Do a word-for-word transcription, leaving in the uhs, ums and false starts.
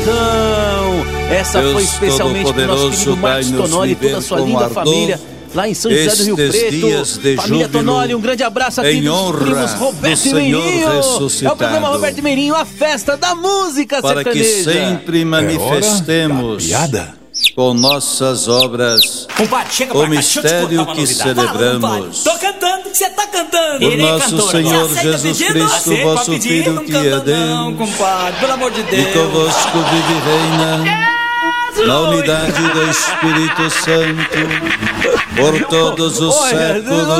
gratidão. Essa Deus foi especialmente para o nosso querido Marcos Tonoli e toda a sua linda família lá em São José do Rio Preto. Família Tonoli, um grande abraço aqui dos primos Roberto e Meirinho. É o programa Roberto e Meirinho, a festa da música para sertaneja. Que sempre manifestemos com nossas obras Compadre, chega o pra cá, mistério que celebramos. Tô cantando, você tá cantando. Por nosso cantora, Senhor já Jesus pedido? Cristo, Aceita vosso pedir, Filho, não que canta é Deus, não, compadre, pelo amor de Deus. e convosco vive e reina na unidade do Espírito Santo por todos os séculos.